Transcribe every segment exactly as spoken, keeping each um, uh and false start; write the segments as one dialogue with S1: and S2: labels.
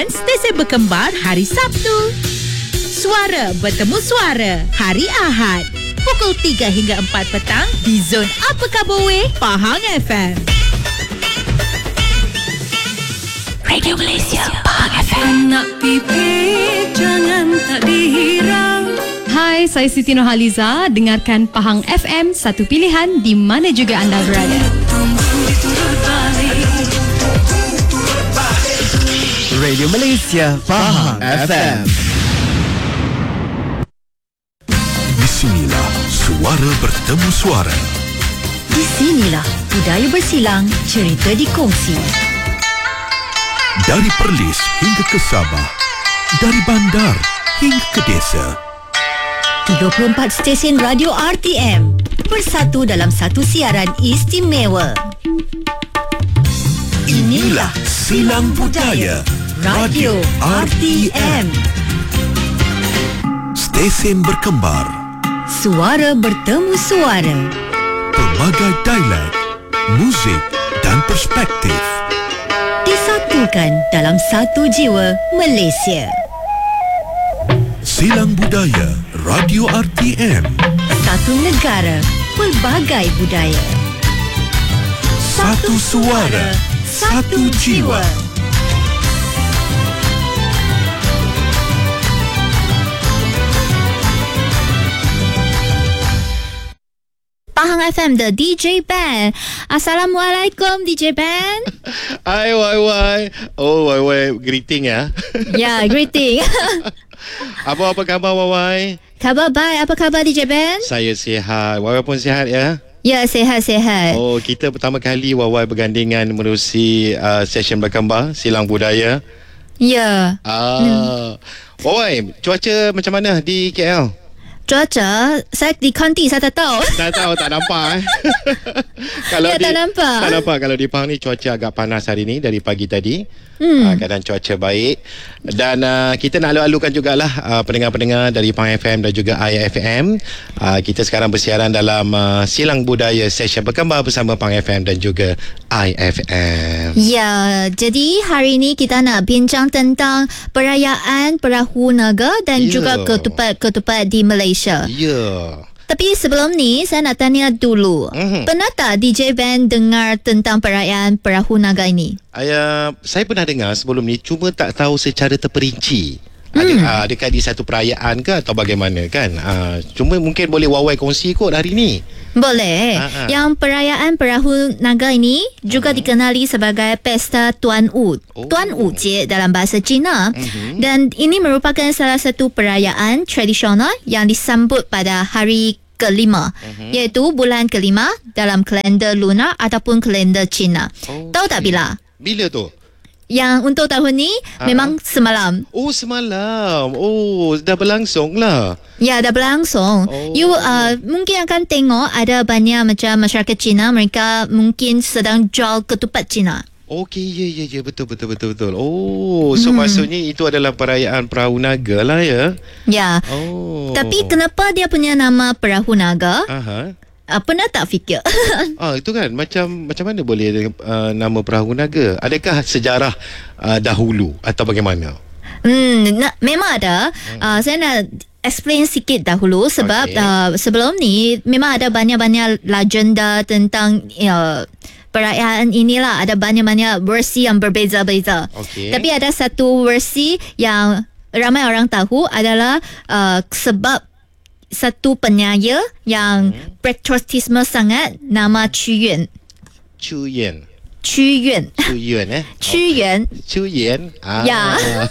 S1: Pilihan stesen berkembar hari Sabtu. Suara bertemu suara hari Ahad. Pukul tiga hingga empat petang di Zon Apa Khabar Weh, Pahang F M. Radio Malaysia, Pahang F M.
S2: Nak pipi jangan tak dihirau.
S3: Hai, saya Siti Nurhaliza. Dengarkan Pahang F M, satu pilihan di mana juga anda berada.
S4: Radio Malaysia, Pahang F M.
S5: Di sinilah suara bertemu suara.
S6: Di sinilah budaya bersilang, cerita dikongsi.
S5: Dari Perlis hingga ke Sabah, dari bandar hingga ke desa.
S6: tiga puluh empat stesen radio R T M bersatu dalam satu siaran istimewa.
S5: Inilah Silang Budaya
S6: Radio R T M.
S5: Stesen berkembar,
S6: Suara bertemu suara.
S5: pelbagai dialek, muzik dan perspektif.
S6: Disatukan dalam satu jiwa Malaysia.
S5: Silang Budaya Radio R T M.
S6: Satu negara, pelbagai budaya.
S5: Satu suara, satu jiwa.
S6: Pahang F M, the D J Band. Assalamualaikum D J Band.
S7: Hai wai wai. Oh wai wai greeting ya.
S6: Ya, greeting.
S7: Apa apa khabar wai wai?
S6: Khabar baik, apa khabar D J Band?
S7: Saya sihat. Wai wai pun sihat ya.
S6: Ya, sehat-sehat.
S7: Oh, kita pertama kali wai wai bergandingan menerusi uh, session berkembar Silang Budaya.
S6: Ya.
S7: Ah. Hmm. Wai wai, cuaca macam mana di K L?
S6: Cuaca, saya di kanti saya tak tahu.
S7: Tak tahu, tak nampak eh. Kalau
S6: Ya,
S7: di,
S6: tak nampak.
S7: Tak nampak. Kalau di Pahang ni cuaca agak panas hari ni dari pagi tadi.
S6: Hmm.
S7: Uh, keadaan cuaca baik. Dan uh, kita nak alu-alukan jugalah uh, pendengar-pendengar dari Pahang F M dan juga I F M. Uh, kita sekarang bersiaran dalam uh, Silang Budaya Session Berkembar bersama Pahang F M dan juga I F M.
S6: Ya, jadi hari ini kita nak bincang tentang perayaan Perahu Naga dan
S7: Ya.
S6: juga ketupat-ketupat di Malaysia.
S7: Ya.
S6: Tapi sebelum ni saya nak tanya dulu.
S7: Mhm.
S6: Pernah tak D J Band dengar tentang perayaan Perahu Naga ini?
S7: Uh, saya pernah dengar sebelum ni, cuma tak tahu secara terperinci.
S6: Hmm.
S7: Ada, uh, adakah di satu perayaan ke atau bagaimana kan? Uh, cuma mungkin boleh wawai kongsi kot hari ni.
S6: Boleh.
S7: Ha, ha.
S6: Yang perayaan Perahu Naga ini juga dikenali sebagai Pesta Tuan U.
S7: Oh.
S6: Tuan U Jie dalam bahasa Cina.
S7: Mhm.
S6: Dan ini merupakan salah satu perayaan tradisional yang disambut pada hari kelima, iaitu bulan kelima dalam kalender lunar ataupun kalender Cina.
S7: Oh,
S6: Tahu tak bila?
S7: Bila tu?
S6: Yang untuk tahun ni
S7: Ha.
S6: memang semalam.
S7: Oh, semalam. Oh, dah berlangsung lah.
S6: Ya, dah berlangsung.
S7: Oh.
S6: You uh, mungkin akan tengok ada banyak macam masyarakat Cina, mereka mungkin sedang jual ketupat Cina.
S7: Okey, ya, ya, ya. Betul, betul, betul, betul. Oh, so hmm. maksudnya itu adalah perayaan Perahu Naga lah ya?
S6: Ya.
S7: Oh.
S6: Tapi kenapa dia punya nama Perahu Naga?
S7: Aha.
S6: Uh, pernah tak fikir?
S7: Ah, itu kan macam macam mana boleh uh, nama Perahu Naga? Adakah sejarah uh, dahulu atau bagaimana?
S6: hmm, na- memang ada. Uh, saya nak explain sikit dahulu sebab
S7: Okey.
S6: uh, sebelum ni memang ada banyak-banyak legenda tentang uh, perayaan inilah. Ada banyak-banyak versi yang berbeza-beza.
S7: Okey.
S6: Tapi ada satu versi yang ramai orang tahu adalah uh, sebab satu penyair yang
S7: Hmm.
S6: patriotisme sangat, nama Qu Yuan.
S7: Chu Yan.
S6: Qu Yuan.
S7: Chu Yuan eh?
S6: Qu Yuan.
S7: Chu Yan. Ah.
S6: Ya.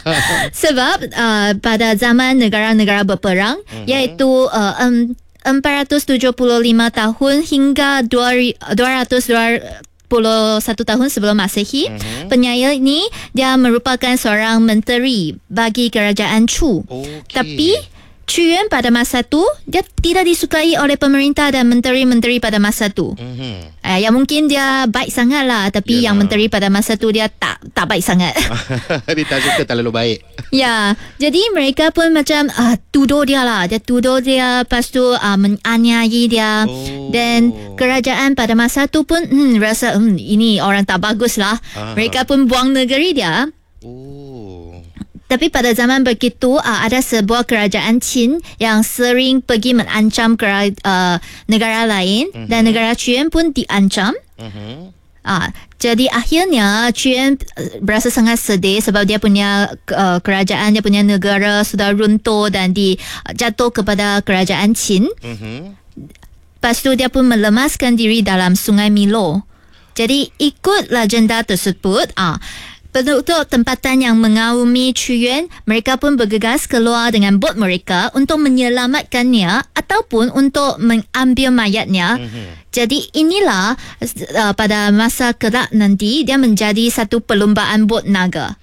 S6: Sebab uh, pada zaman negara-negara berperang,
S7: Mhm.
S6: iaitu uh, um, empat ratus tujuh puluh lima tahun hingga dua ratus dua puluh satu tahun sebelum Masehi,
S7: Mhm.
S6: penyair ini dia merupakan seorang menteri bagi kerajaan Chu.
S7: Okey.
S6: Tapi Qu Yuan pada masa tu dia tidak disukai oleh pemerintah dan menteri-menteri pada masa tu.
S7: Mhm.
S6: Uh, yang mungkin dia baik sangat lah, tapi
S7: Yalah.
S6: yang menteri pada masa tu dia tak tak baik sangat.
S7: Dia tak suka terlalu baik.
S6: Ya, jadi mereka pun macam uh, tuduh dia lah. Dia tuduh dia, lepas tu uh, menganiaya dia.
S7: Oh.
S6: Dan kerajaan pada masa tu pun hmm, rasa hmm, ini orang tak bagus lah.
S7: Ah.
S6: Mereka pun buang negeri dia.
S7: Oh.
S6: Tapi pada zaman begitu uh, ada sebuah kerajaan Qin yang sering pergi mengancam kera, uh, negara lain uh-huh. dan negara Qin pun diancam. Uh-huh. Uh, jadi akhirnya Qin berasa sangat sedih sebab dia punya uh, kerajaan, dia punya negara sudah runtuh dan dijatuh kepada kerajaan Qin. Uh-huh. Lepas tu dia pun melemaskan diri dalam Sungai Milo. Jadi ikut legenda tersebut, ah. Uh, penduduk tempatan yang mengaumi Qiyuan, mereka pun bergegas keluar dengan bot mereka untuk menyelamatkannya ataupun untuk mengambil mayatnya. Mm-hmm. Jadi inilah uh, pada masa kelak nanti dia menjadi satu perlombaan bot naga.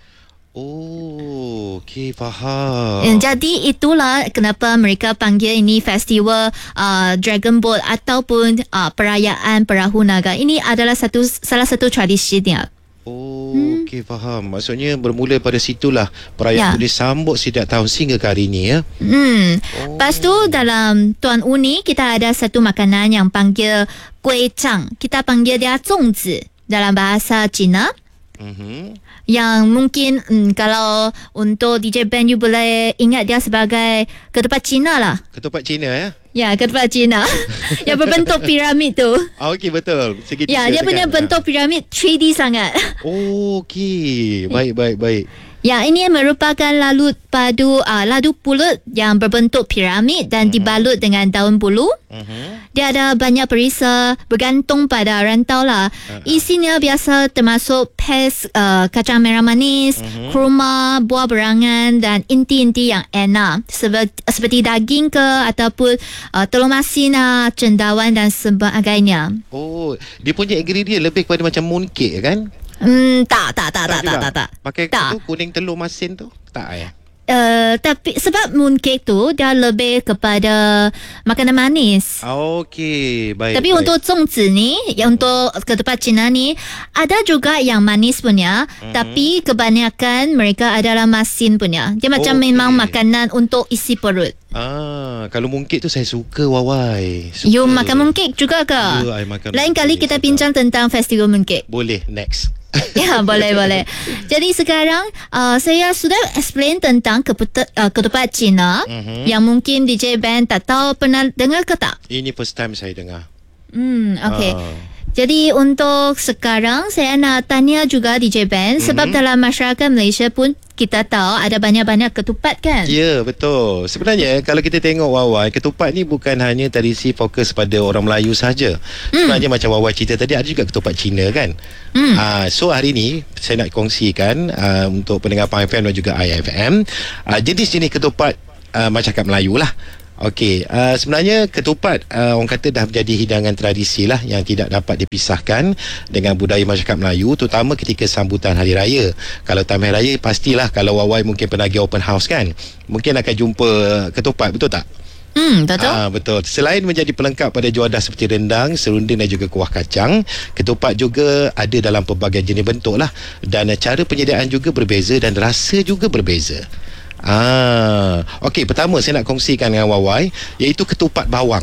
S7: Oh, okey, faham.
S6: Jadi itulah kenapa mereka panggil ini festival uh, Dragon Boat ataupun uh, perayaan perahu naga. Ini adalah satu salah satu tradisinya.
S7: Oh, hmm. okey, faham. Maksudnya bermula pada situlah perayaan ya. itu disambut setiap tahun sehingga ke hari ini ya.
S6: Hmm. Oh. Lepas tu dalam Tuan U ni kita ada satu makanan yang panggil kuih cang. Kita panggil dia zongzi dalam bahasa Cina. Mm-hmm. Yang mungkin hmm, kalau untuk D J Ben you boleh ingat dia sebagai ketupat Cina lah.
S7: Ketupat Cina ya?
S6: Ya, ketupat Cina yang berbentuk piramid tu.
S7: Ah, okey, betul. Segitiga
S6: ya, dia punya
S7: kan?
S6: bentuk piramid tiga D sangat.
S7: Oh, okey. Baik, baik, baik.
S6: Ya, ini merupakan lalut padu uh, ladu pulut yang berbentuk piramid dan uh-huh. dibalut dengan daun bulu. Uh-huh. Dia ada banyak perisa bergantung pada rantau lah. Uh-huh. Isinya biasa termasuk pes uh, kacang merah manis, uh-huh. kurma, buah berangan dan inti-inti yang enak seperti, seperti daging ke ataupun uh, telur masin, uh, cendawan dan sebagainya.
S7: Oh, dia punya ingredient lebih kepada macam mooncake kan?
S6: Hmm, tak, tak, tak, tak, tak, tak, tak.
S7: Pakai
S6: tak.
S7: tu kuning telur masin tu? Tak ya?
S6: Uh, tapi sebab mooncake tu dia lebih kepada makanan manis.
S7: Okey, baik.
S6: Tapi
S7: baik.
S6: untuk zongzi ni, yang untuk ketupat Cina ni, ada juga yang manis punya, mm-hmm. tapi kebanyakan mereka adalah masin punya. Dia macam okay. memang makanan untuk isi perut.
S7: Ah, kalau mooncake tu saya suka, Wawai. Suka.
S6: You makan mooncake juga ke?
S7: Ya, I makan.
S6: Lain kali kita bincang tentang festival mooncake.
S7: Boleh, next.
S6: Ya, boleh, boleh. Jadi sekarang uh, saya sudah explain tentang keputa, uh, ketupat Cina uh-huh. yang mungkin D J Ben tak tahu pernah dengar ke tak?
S7: Ini first time saya dengar.
S6: Hmm, okey.
S7: Ah.
S6: Jadi untuk sekarang saya nak tanya juga D J Ben, mm-hmm. sebab dalam masyarakat Malaysia pun kita tahu ada banyak-banyak ketupat kan?
S7: Ya, betul. Sebenarnya kalau kita tengok Wawai, ketupat ni bukan hanya tradisi fokus pada orang Melayu saja. Mm. Sebenarnya macam Wawai cerita tadi, ada juga ketupat Cina kan? Mm. Uh, so hari ni saya nak kongsikan uh, untuk pendengar Pang F M dan juga I F M uh, jenis-jenis ketupat uh, masyarakat Melayu lah. Okey, uh, sebenarnya ketupat uh, orang kata dah menjadi hidangan tradisi lah yang tidak dapat dipisahkan dengan budaya masyarakat Melayu, terutama ketika sambutan hari raya. Kalau time hari raya pastilah, kalau Wawai mungkin pernah pergi open house kan, mungkin akan jumpa ketupat, betul tak?
S6: Hmm, betul.
S7: Ah, betul. Selain menjadi pelengkap pada juadah seperti rendang, serunding dan juga kuah kacang, ketupat juga ada dalam pelbagai jenis bentuk lah, dan uh, cara penyediaan juga berbeza dan rasa juga berbeza. Ah, okey, pertama saya nak kongsikan dengan Wawai iaitu ketupat bawang.